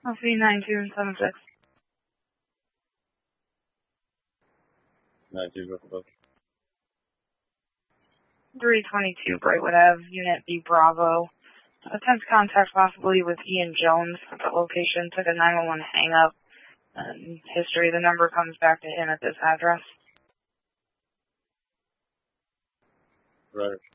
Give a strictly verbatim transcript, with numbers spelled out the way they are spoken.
I'll see nine two and seven six. nine two, go for both. three twenty-two Brightwood Avenue, Unit B Bravo. Attempt contact possibly with Ian Jones at the location. Took a nine one one hang up. And history, the number comes back to him at this address. Right.